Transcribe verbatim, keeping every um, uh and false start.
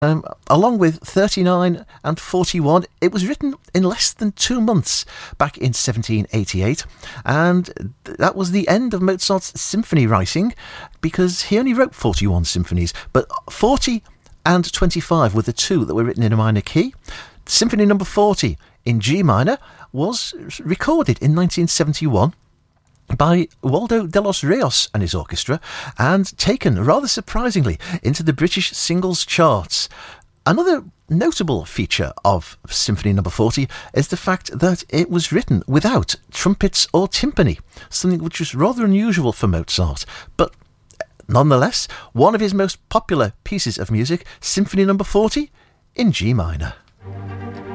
Um, along with thirty-nine and forty-one, it was written in less than two months back in seventeen eighty-eight, and that was the end of Mozart's symphony writing, because he only wrote forty-one symphonies, but forty and twenty-five were the two that were written in a minor key. Symphony number forty in G minor was recorded in nineteen seventy-one by Waldo de los Rios and his orchestra, and taken, rather surprisingly, into the British singles charts. Another notable feature of Symphony number forty is the fact that it was written without trumpets or timpani, something which was rather unusual for Mozart, but nonetheless, one of his most popular pieces of music, Symphony number forty in G minor.